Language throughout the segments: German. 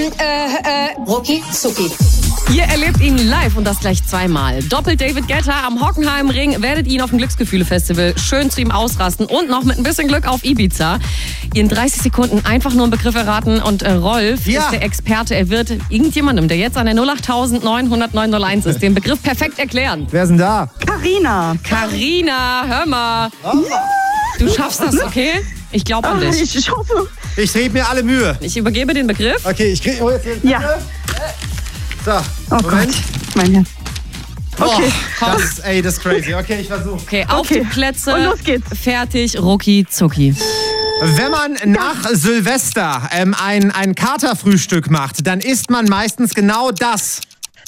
Rucki Zucki. Ihr erlebt ihn live und das gleich zweimal. Doppelt David Guetta am Hockenheimring, werdet ihn auf dem Glücksgefühle-Festival schön zu ihm ausrasten und noch mit ein bisschen Glück auf Ibiza. In 30 Sekunden einfach nur einen Begriff erraten und Rolf ist der Experte. Er wird irgendjemandem, der jetzt an der 08900 ist, den Begriff perfekt erklären. Wer ist denn da? Carina, hör mal. Du schaffst das, okay? Ich glaube an dich. Ich hoffe. Ich gebe mir alle Mühe. Ich übergebe den Begriff. Okay, ich kriege jetzt den Ja. So, Oh Moment. Gott, mein Herz. Okay. Das ist crazy. Okay, ich versuche. Okay, auf die Plätze. Und los geht's. Fertig, Rucki Zucki. Wenn man nach Silvester ein Katerfrühstück macht, dann isst man meistens genau das.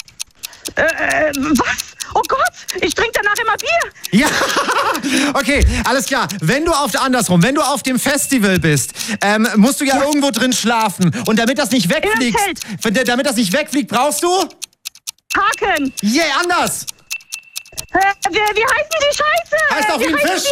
Was? Oh Gott, ich trinke danach immer Bier. Ja, okay, alles klar. Wenn du auf dem Festival bist, musst du ja irgendwo drin schlafen. Und damit das nicht wegfliegt, brauchst du? Haken. Yeah, anders. Wie heißen die Scheiße? Heißt auch wie ein Fisch.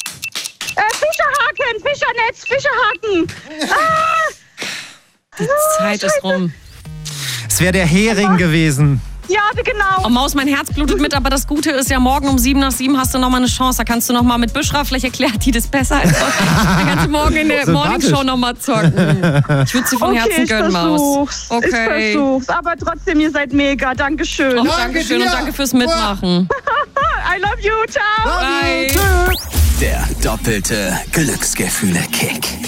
Fischerhaken, Fischerhaken. Die Zeit ist rum. Es wäre der Hering gewesen. Ja, genau. Oh Maus, mein Herz blutet mit, aber das Gute ist ja, morgen um 7 hast du nochmal eine Chance. Da kannst du nochmal mit Büschra, vielleicht erklärt die das besser als heute. Dann kannst du morgen in der Morningshow nochmal zocken. Ich würde sie von Herzen gönnen, Maus. Okay. Ich versuch's, aber trotzdem, ihr seid mega. Dankeschön. Oh, Dankeschön und danke fürs Mitmachen. I love you, ciao. Bye. Der doppelte Glücksgefühle-Kick.